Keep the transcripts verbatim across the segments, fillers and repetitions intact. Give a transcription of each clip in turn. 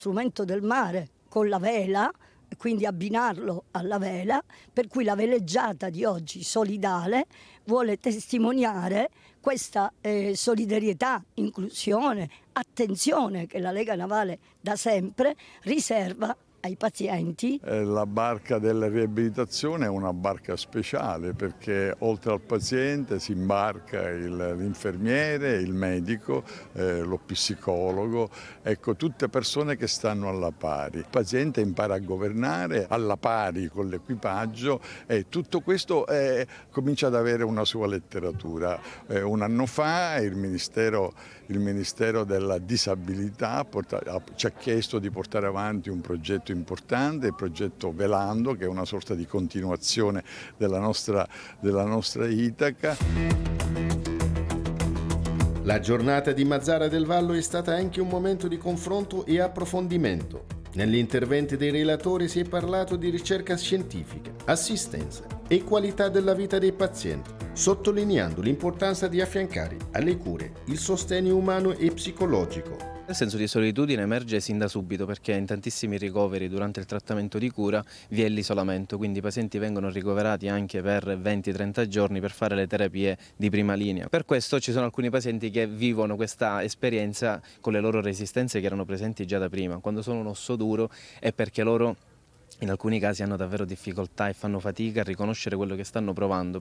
strumento del mare con la vela, quindi abbinarlo alla vela, per cui la veleggiata di oggi solidale vuole testimoniare questa eh, solidarietà, inclusione, attenzione che la Lega Navale da sempre riserva ai pazienti. La barca della riabilitazione è una barca speciale perché oltre al paziente si imbarca il, l'infermiere, il medico, eh, lo psicologo, ecco, tutte persone che stanno alla pari. Il paziente impara a governare alla pari con l'equipaggio e tutto questo eh, comincia ad avere una sua letteratura. Eh, un anno fa il Ministero, il Ministero della Disabilità porta, ci ha chiesto di portare avanti un progetto importante, il progetto Velando, che è una sorta di continuazione della nostra, della nostra Itaca. La giornata di Mazara del Vallo è stata anche un momento di confronto e approfondimento. Negli interventi dei relatori si è parlato di ricerca scientifica, assistenza e qualità della vita dei pazienti, sottolineando l'importanza di affiancare alle cure il sostegno umano e psicologico. Il senso di solitudine emerge sin da subito perché in tantissimi ricoveri durante il trattamento di cura vi è l'isolamento, quindi i pazienti vengono ricoverati anche per venti trenta giorni per fare le terapie di prima linea. Per questo ci sono alcuni pazienti che vivono questa esperienza con le loro resistenze che erano presenti già da prima. Quando sono un osso duro è perché loro in alcuni casi hanno davvero difficoltà e fanno fatica a riconoscere quello che stanno provando.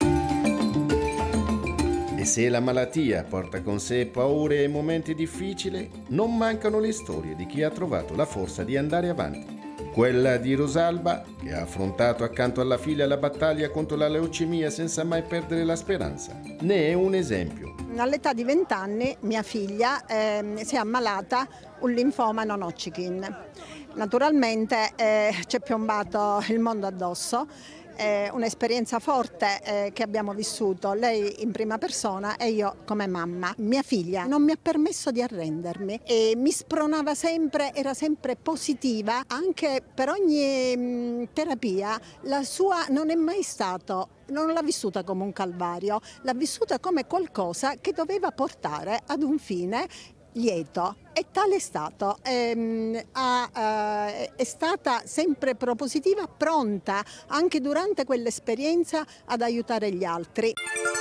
E se la malattia porta con sé paure e momenti difficili, non mancano le storie di chi ha trovato la forza di andare avanti. Quella di Rosalba, che ha affrontato accanto alla figlia la battaglia contro la leucemia senza mai perdere la speranza, ne è un esempio. All'età di venti anni mia figlia eh, si è ammalata un linfoma non Hodgkin. Naturalmente eh, ci è piombato il mondo addosso. È un'esperienza forte eh, che abbiamo vissuto, lei in prima persona e io come mamma. Mia figlia non mi ha permesso di arrendermi e mi spronava sempre, era sempre positiva, anche per ogni mh, terapia. La sua non è mai stato, non l'ha vissuta come un calvario, l'ha vissuta come qualcosa che doveva portare ad un fine lieto, e tale è stato. Ehm, ha, eh, è stata sempre propositiva, pronta anche durante quell'esperienza ad aiutare gli altri.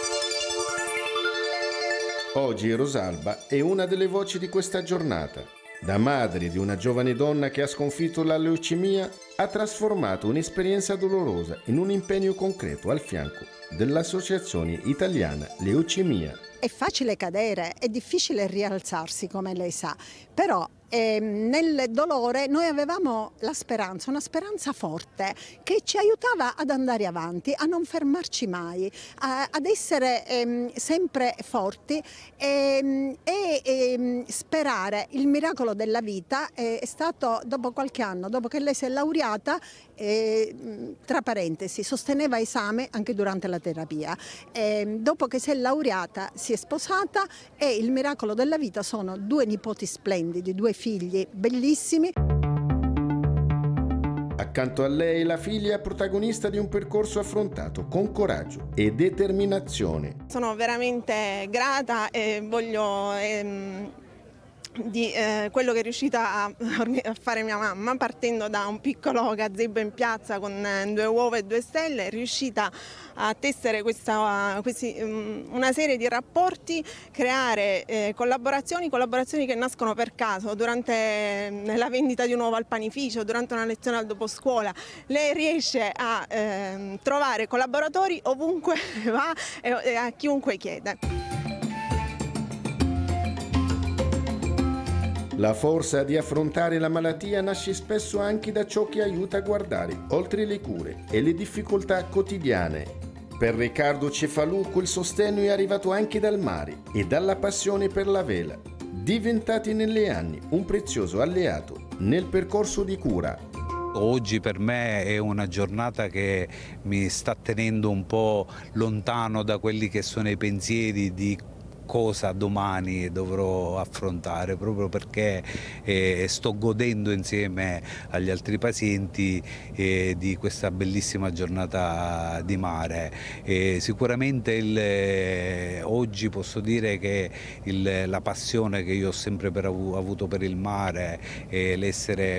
Oggi Rosalba è una delle voci di questa giornata. Da madre di una giovane donna che ha sconfitto la leucemia, ha trasformato un'esperienza dolorosa in un impegno concreto al fianco dell'Associazione Italiana Leucemia. È facile cadere, è difficile rialzarsi, come lei sa, però eh, nel dolore noi avevamo la speranza, una speranza forte che ci aiutava ad andare avanti, a non fermarci mai, a, ad essere eh, sempre forti e, e, e sperare. Il miracolo della vita è, è stato dopo qualche anno, dopo che lei si è laureata, eh, tra parentesi, sosteneva esame anche durante la terapia. Eh, dopo che si è laureata si è sposata e il miracolo della vita sono due nipoti splendidi, due figli bellissimi. Accanto a lei la figlia è protagonista di un percorso affrontato con coraggio e determinazione. Sono veramente grata e voglio ehm, di eh, quello che è riuscita a, a fare mia mamma, partendo da un piccolo gazebo in piazza con due uova e due stelle, è riuscita a tessere questa, questi, um, una serie di rapporti, creare eh, collaborazioni, collaborazioni che nascono per caso durante eh, la vendita di un uovo al panificio, durante una lezione al doposcuola. Lei riesce a eh, trovare collaboratori ovunque va e, e a chiunque chiede. La forza di affrontare la malattia nasce spesso anche da ciò che aiuta a guardare oltre le cure e le difficoltà quotidiane. Per Riccardo Cefalù quel sostegno è arrivato anche dal mare e dalla passione per la vela, diventati negli anni un prezioso alleato nel percorso di cura. Oggi per me è una giornata che mi sta tenendo un po' lontano da quelli che sono i pensieri di cosa domani dovrò affrontare, proprio perché eh, sto godendo insieme agli altri pazienti eh, di questa bellissima giornata di mare. E sicuramente il, eh, oggi posso dire che il, la passione che io ho sempre per, avuto per il mare e l'essere